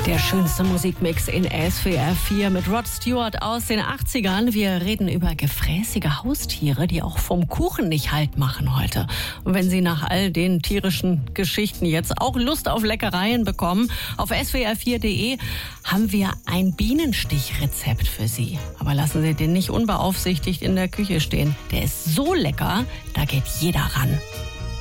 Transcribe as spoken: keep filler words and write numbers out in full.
Der schönste Musikmix in S W R vier mit Rod Stewart aus den achtzigern. Wir reden über gefräßige Haustiere, die auch vom Kuchen nicht Halt machen heute. Und wenn Sie nach all den tierischen Geschichten jetzt auch Lust auf Leckereien bekommen, auf S W R vier punkt de haben wir ein Bienenstichrezept für Sie. Aber lassen Sie den nicht unbeaufsichtigt in der Küche stehen. Der ist so lecker, da geht jeder ran.